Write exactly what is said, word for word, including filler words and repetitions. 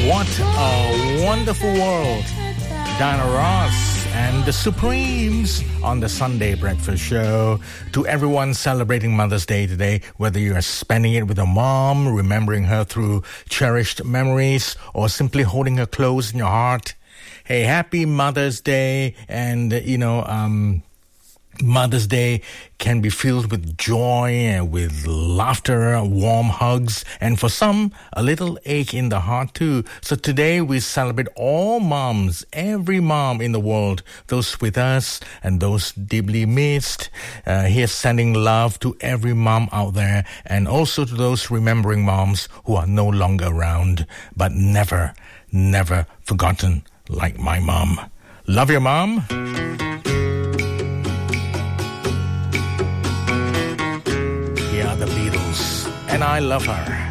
What a wonderful world. Diana Ross and the Supremes on the Sunday Breakfast Show. To everyone celebrating Mother's Day today, whether you are spending it with a mom, remembering her through cherished memories, or simply holding her close in your heart. Hey, happy Mother's Day. And, you know, um... Mother's Day can be filled with joy and with laughter, warm hugs, and for some, a little ache in the heart too. So today we celebrate all moms, every mom in the world, those with us and those deeply missed. Uh, here's sending love to every mom out there, and also to those remembering moms who are no longer around, but never, never forgotten like my mom. Love your mom. The Beatles, and I love her.